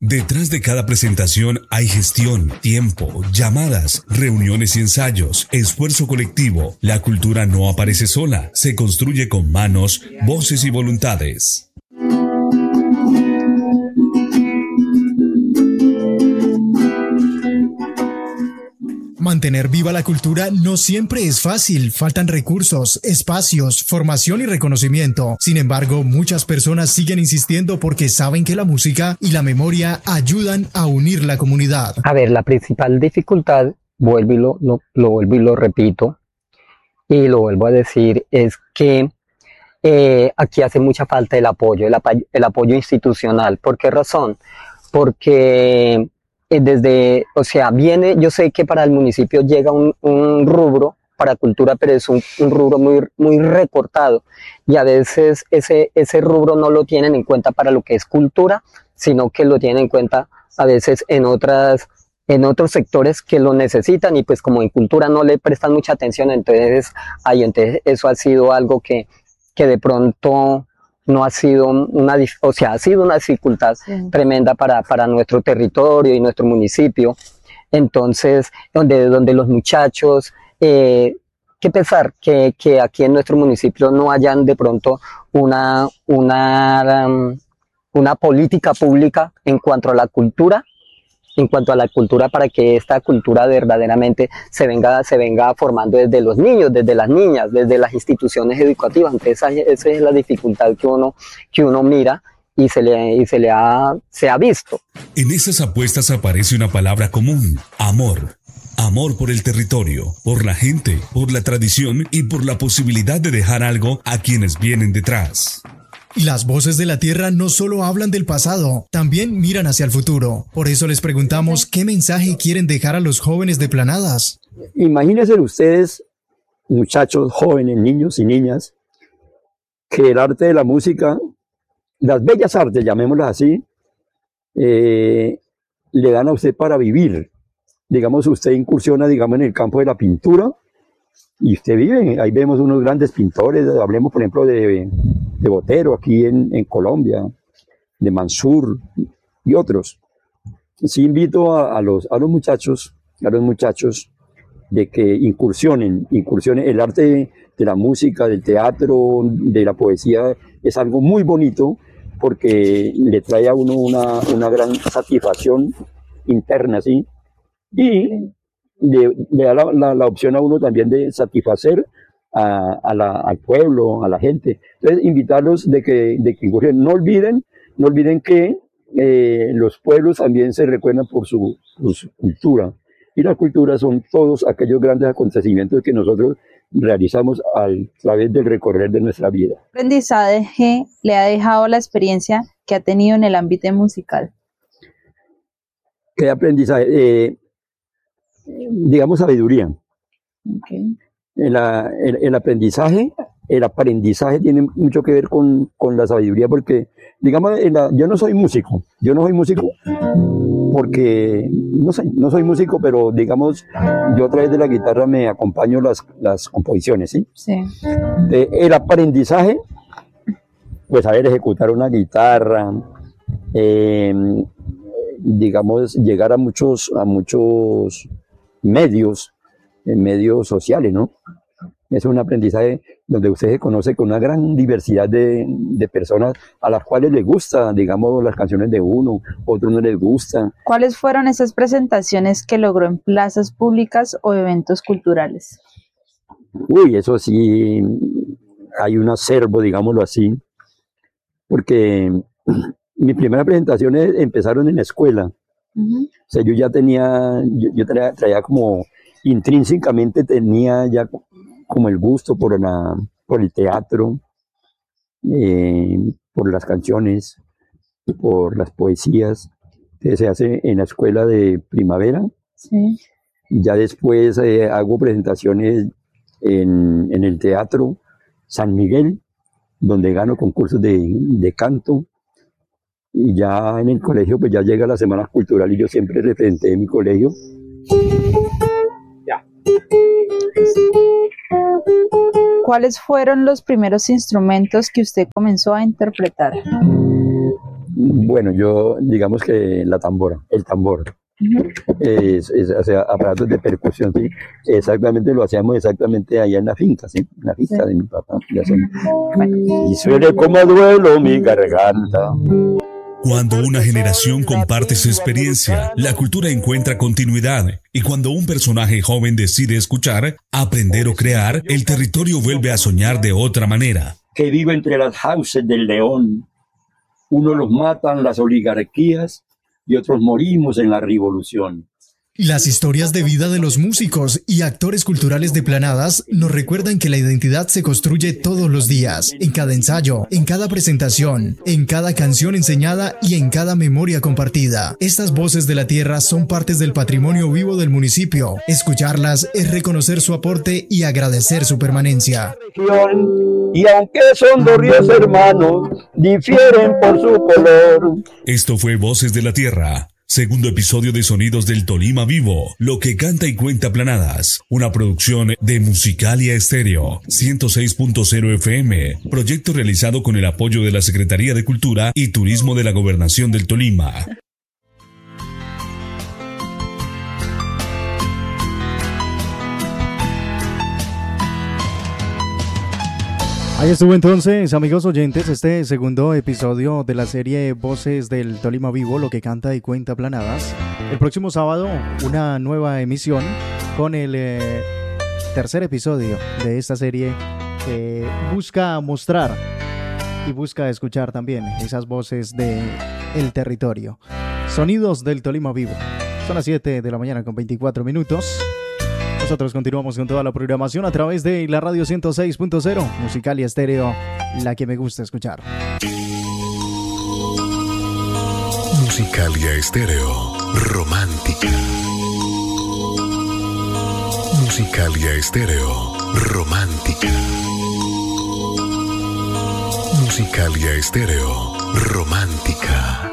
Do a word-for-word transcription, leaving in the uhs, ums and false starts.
Detrás de cada presentación hay gestión, tiempo, llamadas, reuniones y ensayos, esfuerzo colectivo. La cultura no aparece sola, se construye con manos, voces y voluntades. Mantener viva la cultura no siempre es fácil, faltan recursos, espacios, formación y reconocimiento. Sin embargo, muchas personas siguen insistiendo porque saben que la música y la memoria ayudan a unir la comunidad. A ver, la principal dificultad, vuelvo y lo, lo, lo vuelvo y lo repito, y lo vuelvo a decir, es que eh, aquí hace mucha falta el apoyo, el, ap- el apoyo institucional. ¿Por qué razón? Porque desde, o sea, viene, yo sé que para el municipio llega un, un rubro para cultura, pero es un, un rubro muy, muy recortado, y a veces ese, ese rubro no lo tienen en cuenta para lo que es cultura, sino que lo tienen en cuenta a veces en otras, en otros sectores que lo necesitan, y pues como en cultura no le prestan mucha atención, entonces ahí, entonces eso ha sido algo que, que de pronto no ha sido una, o sea, ha sido una dificultad sí. tremenda para, para nuestro territorio y nuestro municipio. Entonces, donde, donde los muchachos, eh, qué pensar que, que aquí en nuestro municipio no hayan de pronto una, una, um, una política pública en cuanto a la cultura, en cuanto a la cultura, para que esta cultura verdaderamente se venga, se venga formando desde los niños, desde las niñas, desde las instituciones educativas. Entonces esa, esa es la dificultad que uno, que uno mira y se le, y se le ha, se ha visto. En esas apuestas aparece una palabra común: amor. Amor por el territorio, por la gente, por la tradición y por la posibilidad de dejar algo a quienes vienen detrás. Y las voces de la tierra no solo hablan del pasado, también miran hacia el futuro. Por eso les preguntamos qué mensaje quieren dejar a los jóvenes de Planadas. Imagínense ustedes, muchachos, jóvenes, niños y niñas, que el arte de la música, las bellas artes, llamémoslas así, eh, le dan a usted para vivir. Digamos, usted incursiona, digamos, en el campo de la pintura y usted vive. Ahí vemos unos grandes pintores, hablemos, por ejemplo, de... de Botero aquí en, en Colombia, de Mansur y otros. Sí invito a, a, los, a los muchachos, a los muchachos de que incursionen, incursionen. El arte de la música, del teatro, de la poesía es algo muy bonito porque le trae a uno una, una gran satisfacción interna, ¿sí? Y le, le da la, la, la opción a uno también de satisfacer A, a la, al pueblo, a la gente. Entonces, invitarlos de que, de que no olviden, no olviden que eh, los pueblos también se recuerdan por su, por su cultura. Y la cultura son todos aquellos grandes acontecimientos que nosotros realizamos a través del recorrer de nuestra vida. ¿Qué aprendizaje le ha dejado la experiencia que ha tenido en el ámbito musical? ¿Qué aprendizaje? Eh, digamos, sabiduría. Okay. El, el, el aprendizaje, el aprendizaje tiene mucho que ver con, con la sabiduría, porque, digamos, la, yo no soy músico, yo no soy músico porque, no sé, no soy músico, pero, digamos, yo a través de la guitarra me acompaño las, las composiciones, ¿sí? Sí. Eh, el aprendizaje, pues, saber ejecutar una guitarra, eh, digamos, llegar a muchos, a muchos medios, en medios sociales, ¿no? Es un aprendizaje donde usted se conoce con una gran diversidad de, de personas a las cuales les gusta, digamos, las canciones de uno, otros no les gustan. ¿Cuáles fueron esas presentaciones que logró en plazas públicas o eventos culturales? Uy, eso sí, hay un acervo, digámoslo así, porque mis primeras presentaciones empezaron en la escuela. Uh-huh. O sea, yo ya tenía, yo, yo traía, traía como... intrínsecamente tenía ya como el gusto por, la, por el teatro, eh, por las canciones, por las poesías que se hace en la escuela de primavera. Sí. Ya después eh, hago presentaciones en, en el Teatro San Miguel, donde gano concursos de, de canto. Y ya en el colegio, pues ya llega la Semana Cultural y yo siempre representé mi colegio. ¿Cuáles fueron los primeros instrumentos que usted comenzó a interpretar? Bueno, yo digamos que la tambora, el tambor. Es, es, o sea, aparatos de percusión, sí. Exactamente, lo hacíamos exactamente allá en la finca, sí, en la finca de mi papá. Y suene como a duelo mi garganta. Cuando una generación comparte su experiencia, la cultura encuentra continuidad. Y cuando un personaje joven decide escuchar, aprender o crear, el territorio vuelve a soñar de otra manera. Que vive entre las houses del león. Unos los matan las oligarquías y otros morimos en la revolución. Las historias de vida de los músicos y actores culturales de Planadas nos recuerdan que la identidad se construye todos los días, en cada ensayo, en cada presentación, en cada canción enseñada y en cada memoria compartida. Estas voces de la tierra son partes del patrimonio vivo del municipio. Escucharlas es reconocer su aporte y agradecer su permanencia. Y aunque son dos ríos hermanos, difieren por su color. Esto fue Voces de la Tierra. Segundo episodio de Sonidos del Tolima Vivo, lo que canta y cuenta Planadas, una producción de Musicalia Estéreo, ciento seis punto cero F M, proyecto realizado con el apoyo de la Secretaría de Cultura y Turismo de la Gobernación del Tolima. Ahí estuvo entonces, amigos oyentes, este segundo episodio de la serie Voces del Tolima Vivo, lo que canta y cuenta Planadas. El próximo sábado, una nueva emisión con el eh, tercer episodio de esta serie que busca mostrar y busca escuchar también esas voces del territorio. Sonidos del Tolima Vivo. Son las siete de la mañana con veinticuatro minutos. Nosotros continuamos con toda la programación a través de la radio ciento seis punto cero, Musicalia Estéreo, la que me gusta escuchar. Musicalia Estéreo, romántica. Musicalia Estéreo, romántica. Musicalia Estéreo, romántica.